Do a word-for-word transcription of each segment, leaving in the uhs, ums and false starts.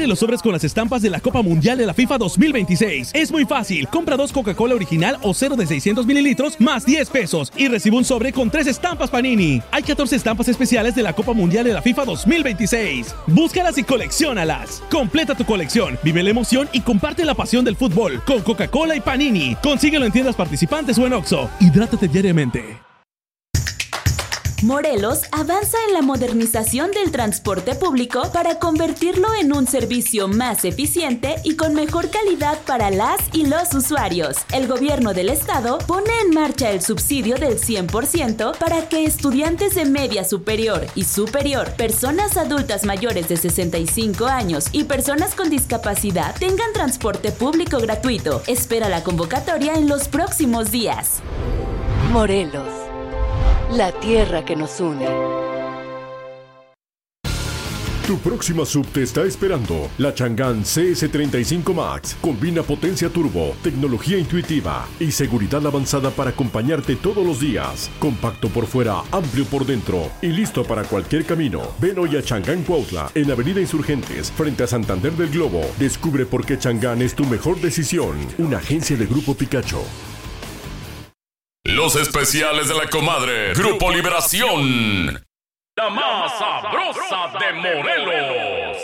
Abre los sobres con las estampas de la Copa Mundial de la FIFA dos mil veintiséis. Es muy fácil. Compra dos Coca-Cola original o cero de seiscientos mililitros más diez pesos y recibe un sobre con tres estampas Panini. Hay catorce estampas especiales de la Copa Mundial de la FIFA dos mil veintiséis. Búscalas y colecciónalas. Completa tu colección, vive la emoción y comparte la pasión del fútbol con Coca-Cola y Panini. Consíguelo en tiendas participantes o en Oxxo. Hidrátate diariamente. Morelos avanza en la modernización del transporte público para convertirlo en un servicio más eficiente y con mejor calidad para las y los usuarios. El gobierno del estado pone en marcha el subsidio del cien por ciento para que estudiantes de media superior y superior, personas adultas mayores de sesenta y cinco años y personas con discapacidad tengan transporte público gratuito. Espera la convocatoria en los próximos días. Morelos, la tierra que nos une. Tu próxima sub te está esperando. La Chang'an C S treinta y cinco Max combina potencia turbo, tecnología intuitiva y seguridad avanzada para acompañarte todos los días. Compacto por fuera, amplio por dentro y listo para cualquier camino. Ven hoy a Chang'an Cuautla, en Avenida Insurgentes, frente a Santander del Globo. Descubre por qué Chang'an es tu mejor decisión. Una agencia de Grupo Picacho. Los especiales de la comadre. Grupo Liberación. La más sabrosa de Morelos.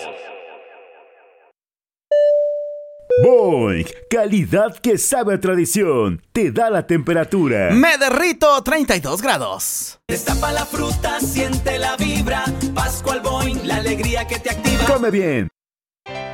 Boing, calidad que sabe a tradición. Te da la temperatura. Me derrito treinta y dos grados. Destapa la fruta, siente la vibra. Pascual Boing, la alegría que te activa. Come bien.